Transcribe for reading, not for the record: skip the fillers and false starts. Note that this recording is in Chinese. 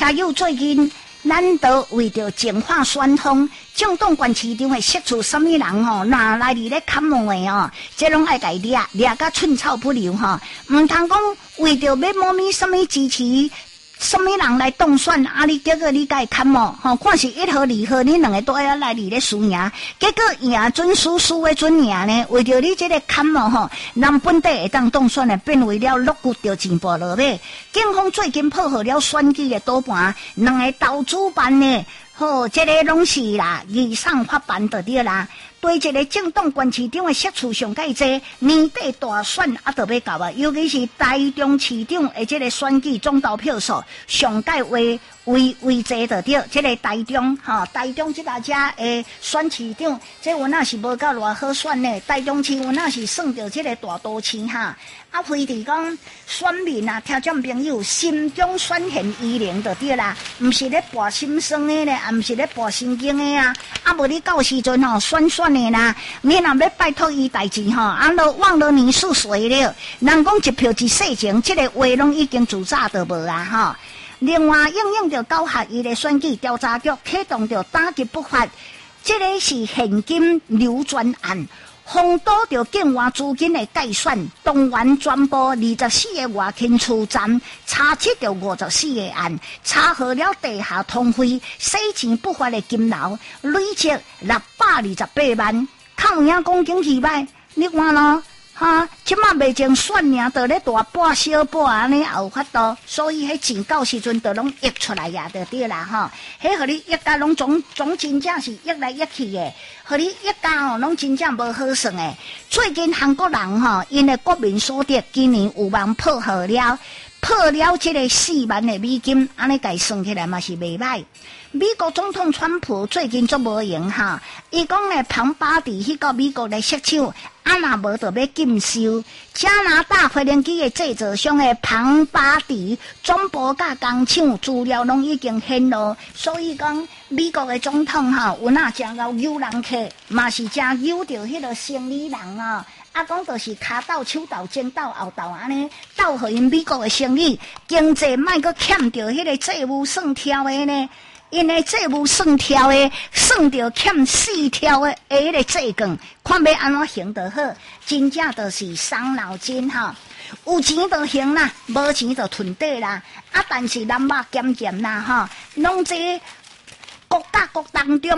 加油！最近咱都为着净化宣通，正党县市场的涉处什么人吼，拿来伫咧砍毛的哦，这拢爱家掠甲寸草不留吼，唔通讲为着要某咪什么支持。什么人来当选？啊！你结果你该砍毛吼，看是1号、2号，你两个都要来伫咧输赢，结果赢准输，输的准赢呢？为着你这个砍毛吼，咱本地会当当选的，变为了落骨着钱步落尾。警方最近破获了选举的赌盘，两个投资办呢，这个拢是啦，以上法办就对啦。对一个政党县市长的涉处上介济，年底大选就要到啊，尤其是台中市长的这个选举总投票数上介为济就对。这个台中台中这大家选市长，这有哪是无够偌好选呢？台中市有哪是算着这个大都市哈？啊，非得讲选民啊，听众朋友心中选现100就对啦，唔是咧博心酸的咧，啊，唔是咧博神经的啊，啊，无你到时阵选的啦，你若要拜托伊代志啊，都忘了你是谁了。人讲一票一世情，这个话拢已经自早就无啊另外，应着高学伊的选举调查局启动着打击不法，这个是现金流转案。封堵着境外资金的计算，动员全部24个外勤处站，查缉着54个案，查获了地下通费、洗钱不法的金流，累积628万。靠影讲景气歹，你看咯。即马未前选赢，就咧大半小半安尼也有法度，所以迄钱到时阵就拢溢出来呀，就对啦迄互你溢甲拢总真正是溢来溢去的，互你溢甲拢真正无好算的。最近韩国人因的国民所得今年有望破了这个4万的美金，安尼计算起来嘛是袂歹。美国总统川普最近足无闲伊讲咧庞巴迪去到美国来设厂，若无就要禁售。加拿大飞行机的制造商的庞巴迪总部甲工厂资料拢已经显露，所以讲美国的总统有哪真够诱人客，嘛是真诱着迄个生意人讲就是骹斗、手斗、肩斗、后斗安尼斗互因美国的生意经济，莫阁欠着迄个债务算条的呢。因的债务算条的，算着欠4条的迄个债券，看要安怎行得好，真正就是伤脑筋有钱就行啦，无钱就囤底啦。但是咱肉咸咸啦拢这国甲国当中。